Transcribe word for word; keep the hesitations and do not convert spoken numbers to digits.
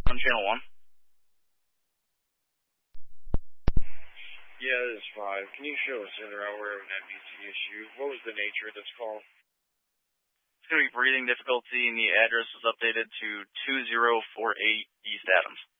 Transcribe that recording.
on channel one. Yeah, this is five. Can you show us in or out where an N B C issue? What was the nature of this call? It's going to be breathing difficulty, and the address was updated to two zero four eight East Adams.